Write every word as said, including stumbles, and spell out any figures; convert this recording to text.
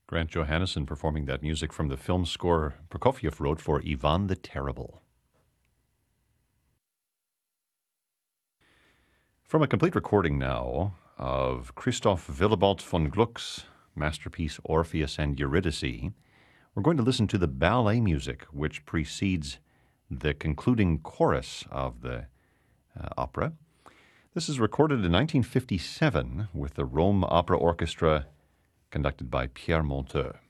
Grant Johannesson performing that music from the film score Prokofiev wrote for Ivan the Terrible. From a complete recording now of Christoph Willibald von Gluck's masterpiece Orpheus and Eurydice, we're going to listen to the ballet music which precedes the concluding chorus of the uh, opera. This is recorded in nineteen fifty-seven with the Rome Opera Orchestra conducted by Pierre Monteux.